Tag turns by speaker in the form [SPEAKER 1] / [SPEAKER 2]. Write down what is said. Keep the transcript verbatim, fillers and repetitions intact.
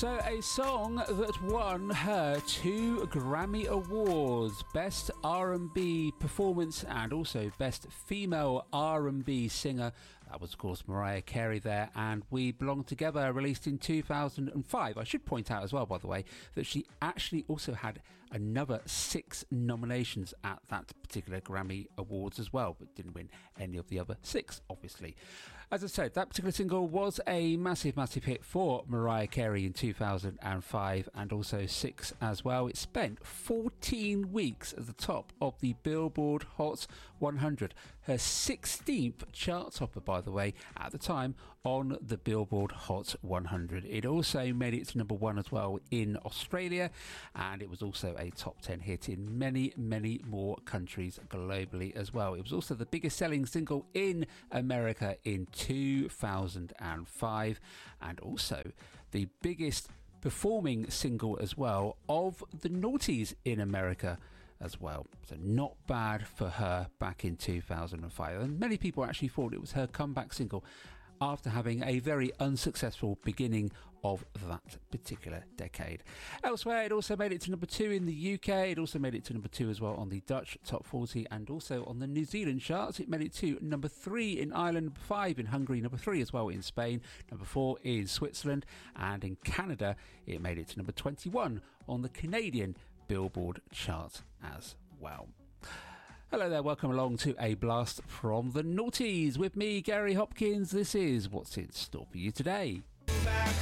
[SPEAKER 1] So a song that won her two Grammy Awards, Best R and B Performance and also Best Female R and B Singer. That was, of course, Mariah Carey there, and We Belong Together, released in two thousand five. I should point out as well, by the way, that she actually also had another six nominations at that particular Grammy Awards as well, but didn't win any of the other six, obviously. As I said, that particular single was a massive, massive hit for Mariah Carey in two thousand five and also six as well. It spent fourteen weeks at the top of the Billboard Hot one hundred, her sixteenth chart topper, by the way, at the time on the Billboard Hot one hundred. It also made it to number one as well in Australia, and it was also a top ten hit in many, many more countries globally as well. It was also the biggest selling single in America in two thousand five, and also the biggest performing single as well of the noughties in America as well. So not bad for her back in two thousand five, and many people actually thought it was her comeback single after having a very unsuccessful beginning of that particular decade. Elsewhere, it also made it to number two in the U K. It also made it to number two as well on the Dutch Top forty, and also on the New Zealand charts. It made it to number three in Ireland, number five in Hungary, number three as well in Spain, number four in Switzerland, and in Canada it made it to number twenty-one on the Canadian Billboard chart as well. Hello there, welcome along to A Blast from the Noughties with me, Gary Hopkins. This is what's in store for you today.
[SPEAKER 2] Back